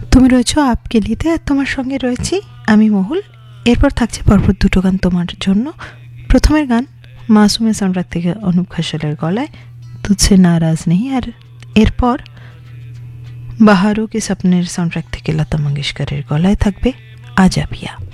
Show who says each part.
Speaker 1: তুমি রয়েছো আপকে লিতে, আর তোমার সঙ্গে রয়েছি আমি মহুল। এরপর থাকছে পরপর দুটো গান তোমার জন্য। প্রথমের গান মাসুমের সাউন্ডট্র্যাক থেকে অনুপ ঘোষালের গলায় তুঝসে নারাজ নেই, আর এরপর বাহারও কে স্বপ্নের সাউন্ডট্র্যাক থেকে লতা মঙ্গেশকরের গলায় থাকবে আজাবিয়া।